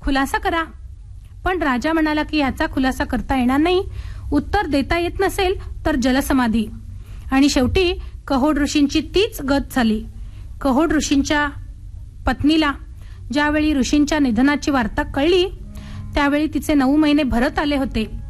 खुलासा करा. पण राजा म्हणाला की याचा खुलासा करता येणार नाही. उत्तर देता येत नसेल तर जलसमाधी. आणि शेवटी कहोड ऋषींची तीच गत झाली. कहोड ऋषींच्या पत्नीला ज्यावेळी ऋषींच्या निधनाची वार्ता कळली त्यावेळी तिचे 9 महिने भरत आले होते.